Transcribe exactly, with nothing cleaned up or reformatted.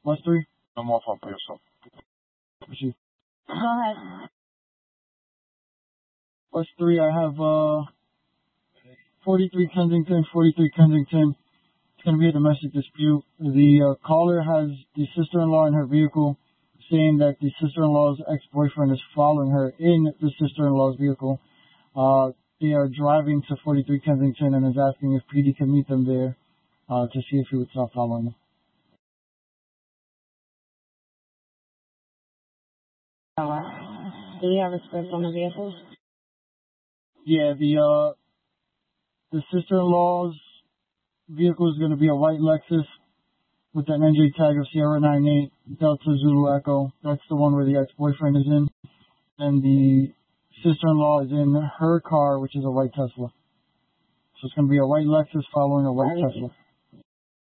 Plus three? No more fun for yourself. You. Go ahead. Plus three, I have uh, forty-three Kensington, forty-three Kensington. It's going to be a domestic dispute. The uh, caller has the sister-in-law in her vehicle, saying that the sister-in-law's ex-boyfriend is following her in the sister-in-law's vehicle. Uh, they are driving to forty-three Kensington and is asking if P D can meet them there uh, to see if he would stop following them. Hello. Do we have a script on the vehicle? Yeah, the uh, the sister-in-law's vehicle is going to be a white Lexus with an N J tag of Sierra nine eight Delta Zulu Echo. That's the one where the ex-boyfriend is in. And the sister-in-law is in her car, which is a white Tesla. So it's going to be a white Lexus following a white Tesla.